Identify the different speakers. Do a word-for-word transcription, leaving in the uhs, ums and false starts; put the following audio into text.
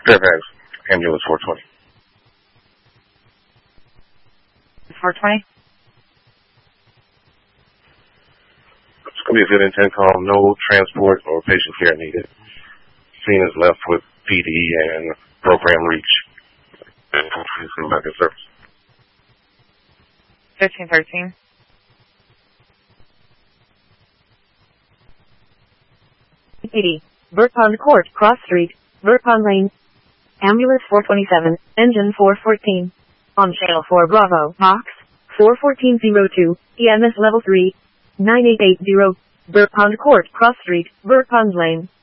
Speaker 1: Fairfax, ambulance four twenty.
Speaker 2: four twenty?
Speaker 1: It's going to be a good intent call. No transport or patient care needed. Scene is left with P D and program reach. And back in service.
Speaker 2: fifteen thirteen.
Speaker 3: eighty. Burpond Court, Cross Street, Burpond Lane. Ambulance four twenty-seven, engine four fourteen. On channel four Bravo, box, four fourteen oh two, E M S level three, nine eight eight zero, Burpond Court, Cross Street, Burpond Lane.